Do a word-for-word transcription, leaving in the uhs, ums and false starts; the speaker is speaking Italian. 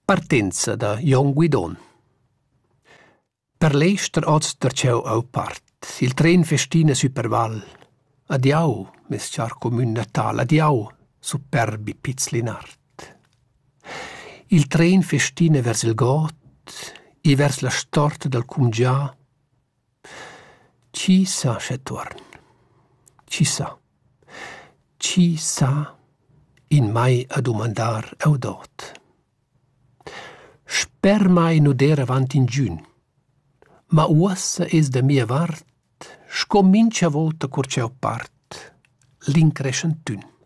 Partenza da Jon Guidon. Per l'ester oz darcheu au part. Il tren festina superval. Adiau, mes char commun natal, adiau, superbi Pizzlinart. Il tren festina vers il got, i vers la storta del cumgià. Ci sa che torn? Ci sa? Ci sa in mai a domandar eudot? Sper mai no der avant in giun, ma uossa es da mia vart, scomincia volta curceu part, l'increscentun.